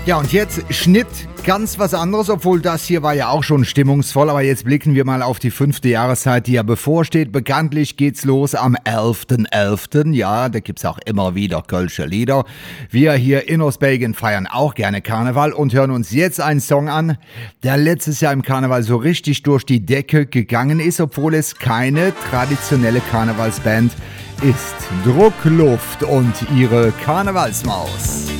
Ja, und jetzt Schnitt, ganz was anderes, obwohl das hier war ja auch schon stimmungsvoll, aber jetzt blicken wir mal auf die 5. Jahreszeit, die ja bevorsteht. Bekanntlich geht's los am 11.11. Ja, da gibt's auch immer wieder kölsche Lieder. Wir hier in Ostbelgien feiern auch gerne Karneval und hören uns jetzt einen Song an, der letztes Jahr im Karneval so richtig durch die Decke gegangen ist, obwohl es keine traditionelle Karnevalsband ist. Druckluft und ihre Karnevalsmaus.